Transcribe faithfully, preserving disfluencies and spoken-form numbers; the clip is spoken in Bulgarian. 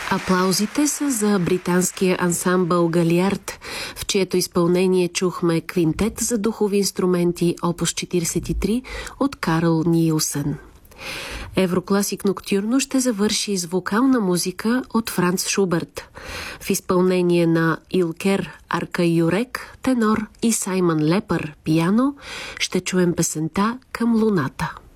Аплаузите са за британския ансамбъл Галиард, в чието изпълнение чухме квинтет за духови инструменти опус четиридесет и три от Карл Нилсен. Еврокласик Ноктюрно ще завърши с вокална музика от Франц Шуберт. В изпълнение на Илкер Аркаюрек, тенор, и Саймън Лепър, пиано, ще чуем песента "Към луната".